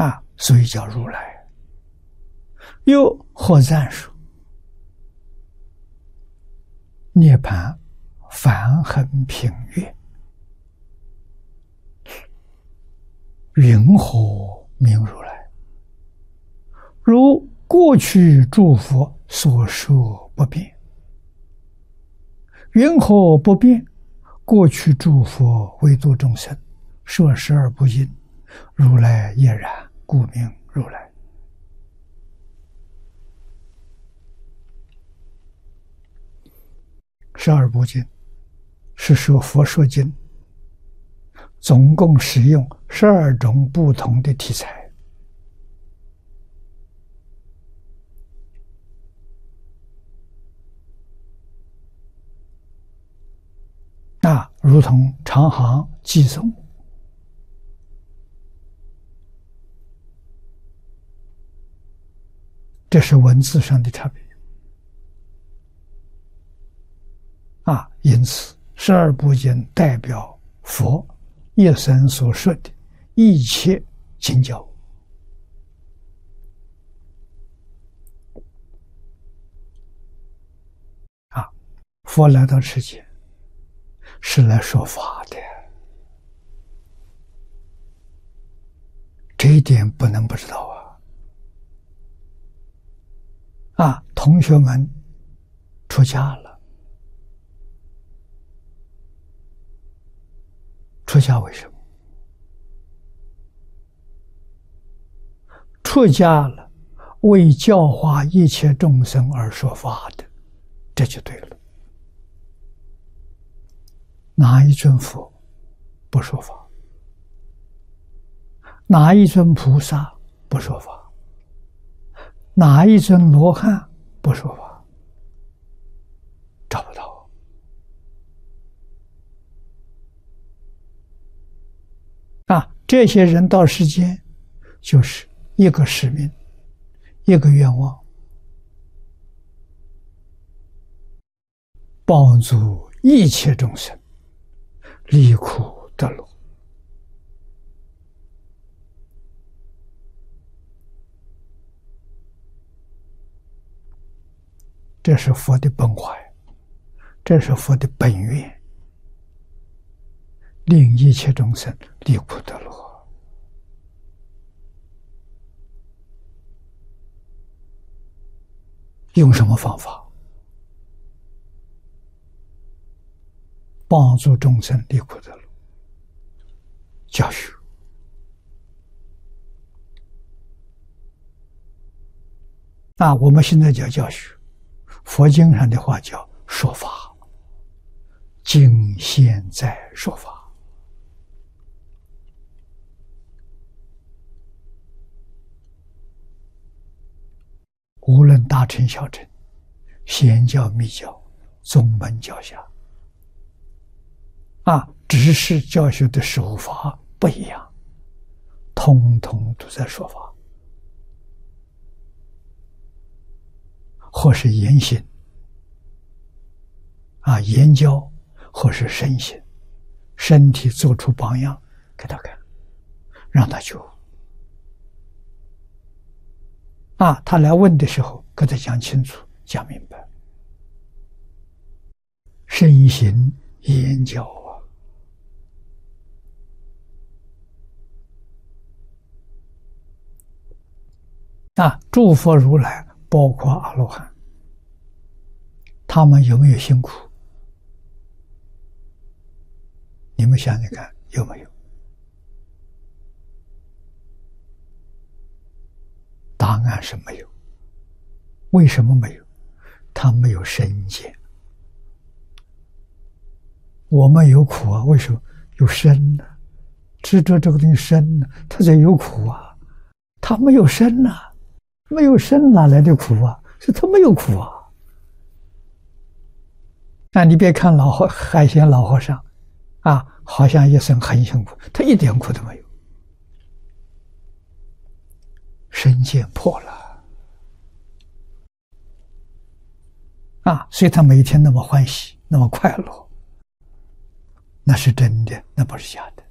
所以叫如来。又或赞说，涅盘梵恒品月，云何名如来？如过去诸佛所说不变。云何不变？过去诸佛为度众生，说实而不因，如来亦然，故名如来。十二部经是说佛说经，总共使用12种不同的题材。如同长行寄诵，这是文字上的差别。因此12部经代表佛一生所说的一切经教。佛来到世间是来说法的，这一点不能不知道同学们出家了，出家为什么？出家了，为教化一切众生而说法的，这就对了。哪一尊佛不说法？哪一尊菩萨不说法？哪一尊罗汉不说法？找不到。这些人到世间就是一个使命，一个愿望，帮助一切众生离苦得乐。这是佛的本怀，这是佛的本愿，令一切众生离苦得乐。用什么方法帮助众生离苦得乐？教学。我们现在叫教学，佛经上的话叫说法，经现在说法。无论大乘小乘，显教密教，宗门教下，只是教学的手法不一样，通通都在说法，或是言行，言教，或是身行，身体做出榜样给他看，让他觉悟。他来问的时候，给他讲清楚、讲明白。身行言教诸佛如来，包括阿罗汉，他们有没有辛苦？你们想想看，有没有？答案是没有。为什么没有？他没有身见。我们有苦为什么有身呢？执着这个东西身呢，他才有苦他没有身没有身哪来的苦是他没有苦你别看海鲜老和尚好像一生很辛苦，他一点苦都没有。身见破了所以他每天那么欢喜，那么快乐，那是真的，那不是假的。